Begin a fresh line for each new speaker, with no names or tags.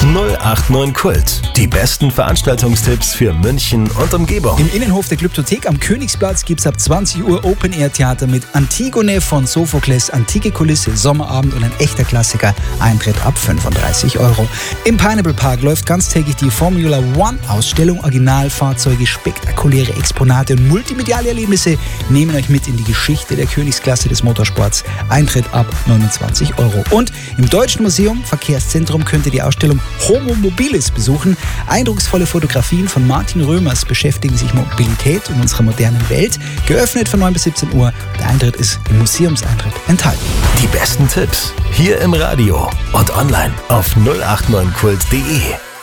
089 Kult. Die besten Veranstaltungstipps für München und Umgebung.
Im Innenhof der Glyptothek am Königsplatz gibt es ab 20 Uhr Open-Air-Theater mit Antigone von Sophokles, antike Kulisse, Sommerabend und ein echter Klassiker. Eintritt ab 35 €. Im Pineapple Park läuft ganztägig die Formula One Ausstellung. Originalfahrzeuge, spektakuläre Exponate und multimediale Erlebnisse nehmen euch mit in die Geschichte der Königsklasse des Motorsports. Eintritt ab 29 €. Und im Deutschen Museum Verkehrszentrum könnt ihr die Ausstellung Homo Mobilis besuchen. Eindrucksvolle Fotografien von Martin Römers beschäftigen sich mit Mobilität in unserer modernen Welt. Geöffnet von 9 bis 17 Uhr. Der Eintritt ist im Museumseintritt enthalten.
Die besten Tipps hier im Radio und online auf 089kult.de.